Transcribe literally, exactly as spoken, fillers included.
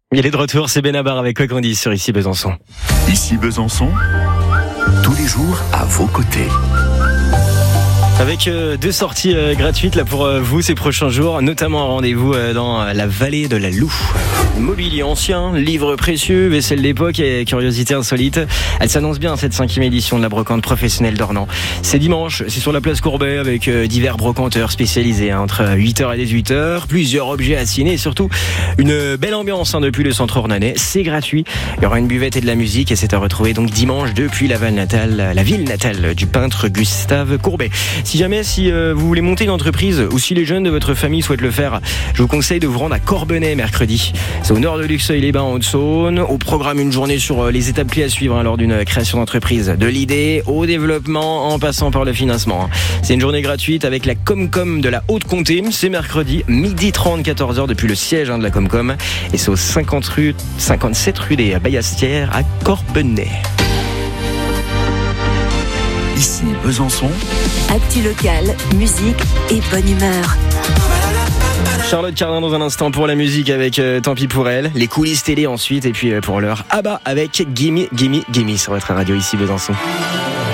Il est de retour, c'est Benabar avec quoi qu'on dise sur Ici Besançon. Ici Besançon, tous les jours à vos côtés. Avec euh, deux sorties euh, gratuites là pour euh, vous ces prochains jours, notamment un rendez-vous euh, dans euh, la vallée de la Loue. Mobilier ancien, livres précieux, vaisselle d'époque et curiosités insolites. Elle s'annonce bien cette cinquième édition de la brocante professionnelle d'Ornans. C'est dimanche, c'est sur la place Courbet avec euh, divers brocanteurs spécialisés hein, entre huit heures et dix-huit heures, plusieurs objets à signer et surtout une belle ambiance hein, depuis le centre ornanais. C'est gratuit, il y aura une buvette et de la musique et c'est à retrouver donc dimanche depuis la, natale, la ville natale du peintre Gustave Courbet. Si jamais si euh, vous voulez monter une entreprise ou si les jeunes de votre famille souhaitent le faire, je vous conseille de vous rendre à Corbenay mercredi. C'est au nord de Luxeuil-les-Bains en Haute-Saône. Au programme une journée sur euh, les étapes clés à suivre hein, lors d'une création d'entreprise. De l'idée au développement en passant par le financement. C'est une journée gratuite avec la Comcom de la Haute-Comté. C'est mercredi midi trente, quatorze heures depuis le siège hein, de la Comcom. Et c'est au cinquante rue, cinquante-sept rue des Bayastières à Corbenay. Ici Besançon. Actu locale, musique et bonne humeur. Charlotte Cardin dans un instant pour la musique avec euh, Tant pis pour elle. Les coulisses télé ensuite et puis euh, pour l'heure ABBA avec Gimme Gimme Gimme sur votre radio Ici Besançon.